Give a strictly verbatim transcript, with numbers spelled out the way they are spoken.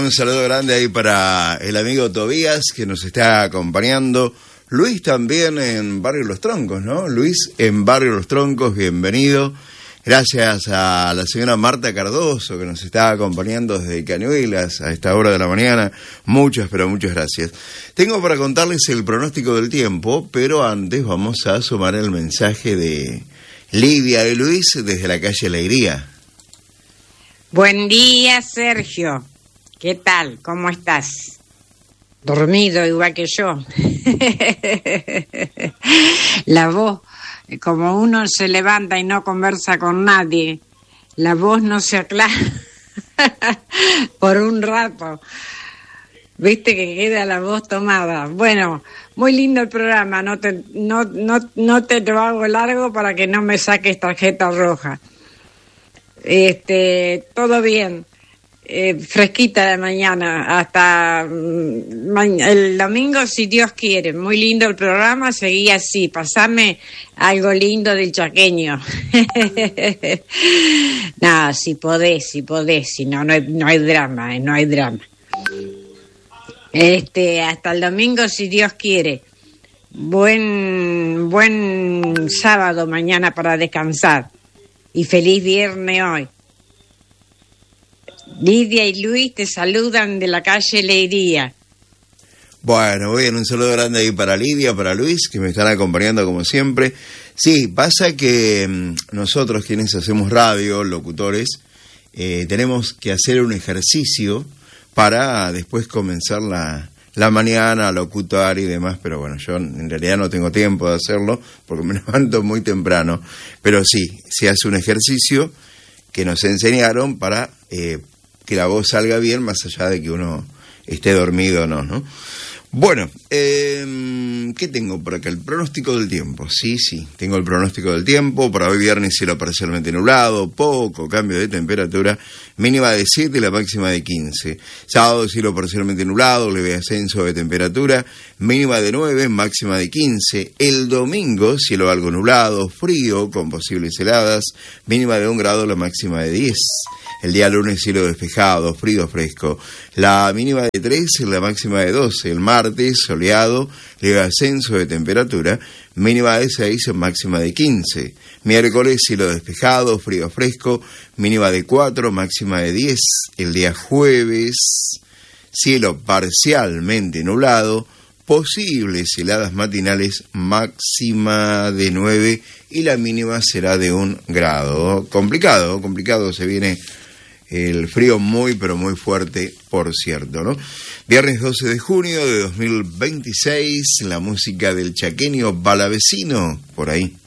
Un saludo grande ahí para el amigo Tobías que nos está acompañando. Luis también en Barrio Los Troncos, ¿no? Luis en Barrio Los Troncos, bienvenido. Gracias a la señora Marta Cardoso que nos está acompañando desde Cañuelas a esta hora de la mañana. Muchas, pero muchas gracias. Tengo para contarles el pronóstico del tiempo, pero antes vamos a sumar el mensaje de Lidia y Luis desde la calle Alegría. Buen día, Sergio. ¿Qué tal? ¿Cómo estás? Dormido igual que yo. La voz, como uno se levanta y no conversa con nadie, la voz no se aclara por un rato. Viste que queda la voz tomada. Bueno, muy lindo el programa. No te, no, no, no te lo hago largo para que no me saques tarjeta roja. Este, todo bien. Eh, fresquita de mañana hasta mm, ma- el domingo, si Dios quiere. Muy lindo el programa, seguí así. Pasame algo lindo del chaqueño. No, si podés, si podés, si no, no hay, no hay drama, eh, no hay drama. Este, hasta el domingo, si Dios quiere. Buen, buen sábado mañana para descansar. Y feliz viernes hoy. Lidia y Luis te saludan de la calle Leiría. Bueno, bien, un saludo grande ahí para Lidia, para Luis, que me están acompañando como siempre. Sí, pasa que mmm, nosotros quienes hacemos radio, locutores, eh, tenemos que hacer un ejercicio para después comenzar la, la mañana a locutar y demás, pero bueno, yo en realidad no tengo tiempo de hacerlo porque me levanto muy temprano, pero sí, se hace un ejercicio que nos enseñaron para eh, que la voz salga bien, más allá de que uno esté dormido o no, ¿no? Bueno, eh, ¿qué tengo por acá? El pronóstico del tiempo. Sí, sí, tengo el pronóstico del tiempo. Para hoy viernes cielo parcialmente nublado, poco cambio de temperatura, mínima de siete y la máxima de quince. Sábado cielo parcialmente nublado, leve ascenso de temperatura, mínima de nueve, máxima de quince. El domingo cielo algo nublado, frío, con posibles heladas, mínima de un grado, la máxima de diez. El día lunes cielo despejado, frío, fresco. La mínima de tres, la máxima de doce. El martes soleado, leve ascenso de temperatura, mínima de seis, máxima de quince. Miércoles cielo despejado, frío, fresco, mínima de cuatro, máxima de diez. El día jueves, cielo parcialmente nublado, posibles heladas matinales, máxima de nueve y la mínima será de un grado. Complicado, complicado se viene el frío muy, pero muy fuerte, por cierto, ¿no? Viernes doce de junio de dos mil veintiséis, la música del chaqueño Balavecino, por ahí.